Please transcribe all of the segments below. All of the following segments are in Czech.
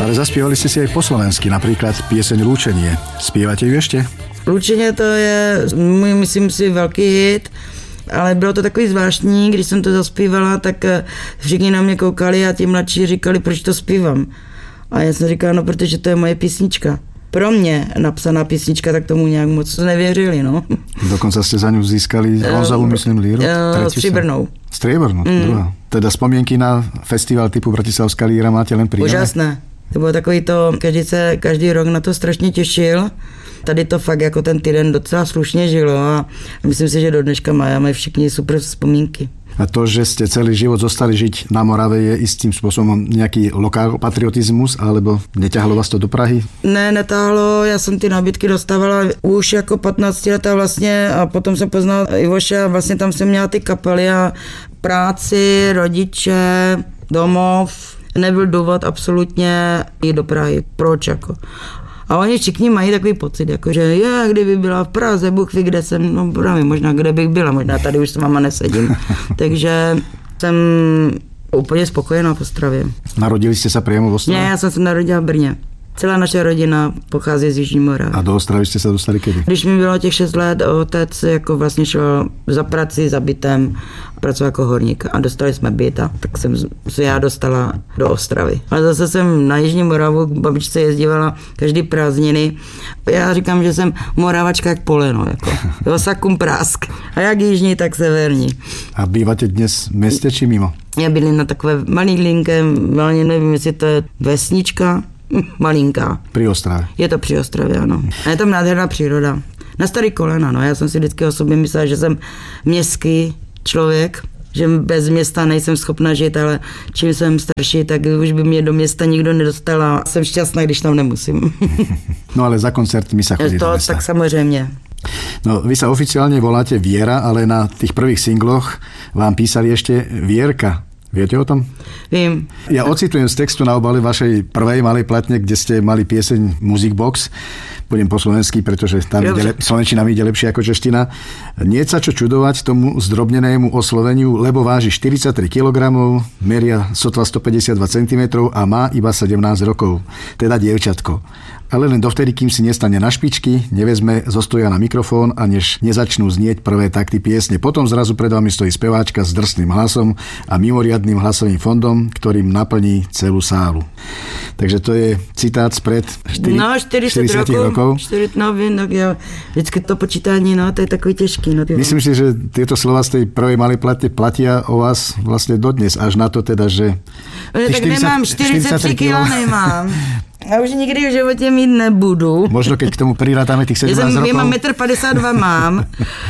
Ale zaspievali ste si aj po slovensky, napríklad pieseň Lúčenie. Spievate ju ešte? Lúčenie to je můj, myslím si, velký hit, ale bylo to takový zvláštní, když jsem to zaspívala, tak všichni na mě koukali a ti mladší říkali, proč to zpívám. A já jsem říkala, no protože to je moje písnička. Pro mě napsaná písnička, tak tomu nějak moc nevěřili, no. Dokonca ste za ňu získali bronzovú, myslím, líru. Striebornou. Striebornou, druhá. Teda spomienky na festival typu Bratislavská líra máte len príjemné? Úžasné. To bylo takový to, každý rok na to strašně těšil. Tady to fakt jako ten týden docela slušně žilo a myslím si, že do dneška máme všichni super vzpomínky. A to, že ste celý život zostali žiť na Morave, je istým spôsobom nejaký lokálpatriotizmus, alebo neťahlo vás to do Prahy? Ne, netáhlo, já jsem ty nabídky dostávala už jako 15 leta vlastně a potom jsem poznala Ivoše a vlastně tam jsem měla ty kapely a práci, rodiče, domov. Nebyl důvod absolutně jít do Prahy. Proč jako? A oni všichni mají takový pocit, jako že kdyby byla v Praze, Bůh ví, kde jsem, no právě možná kde bych byla, možná tady už s váma nesedím. Takže jsem úplně spokojená v Ostravě. Narodili jste se přímo v Ostravě? Ne, já jsem se narodila v Brně. Celá naše rodina pochází z Jižní Moravy. A do Ostravy jste se dostali kdy? Když mi bylo těch 6 let, otec jako vlastně šel za prací, za bytem, pracoval jako horník a dostali jsme byt a tak jsem se já dostala do Ostravy. Ale zase jsem na Jižní Moravu k babičce jezdívala každý prázdniny. Já říkám, že jsem Moravačka jak poleno, jako. Jo, sakum prásk. A jak jižní, tak severní. A býváte dnes v městě či mimo? Já bydlím na takové malinkém, nevím, jestli to je vesnička, malinká. Při Ostravě. Je to při Ostravě, ano. A je tam nádherná příroda. Na starý kolena, no. Já jsem si vždycky o sobě myslela, že jsem městský člověk, že bez města nejsem schopna žít, ale čím jsem starší, tak už by mě do města nikdo nedostal a jsem šťastná, když tam nemusím. No ale za koncertmi sa chodí do města. Tak samozřejmě. No, vy sa oficiálne voláte Viera, ale na tých prvých singloch vám písali ešte Vierka. Viete o tom? Vím. Ja ocitujem z textu na obale vašej prvej malej platne, kde ste mali pieseň Music Box. Budem po slovensky, pretože tam slovenčina mi ide lepšie ako čeština. Nie sa čo čudovať tomu zdrobnenému osloveniu, lebo váži 43 kg, meria sotva 152 cm a má iba 17 rokov. Teda dievčatko. Ale len dovtedy, kým si nestane na špičky, nevezme zo stoja na mikrofón a než nezačnú znieť prvé takty piesne. Potom zrazu pred vami stojí speváčka s drsným hlasom a mimoriadnym hlasovým fondom, ktorým naplní celú sálu. Takže to je citát spred 40 rokov. 40, no, ja, vždycky to počítání, no, to je takový těžký. No, myslím si, že tieto slova z tej prvej malej platne platia o vás vlastne dodnes, až na to teda, že... Tak nemám 43 kg, nemám. A už nikdy v životě mít nebudu. Možno keď k tomu prirátáme tých 17 rokov. Já mám 1,52 m mám,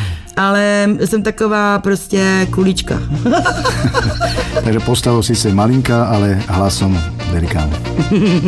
ale jsem taková prostě kulička. Takže postavou si se malinká, ale hlasom velikánne.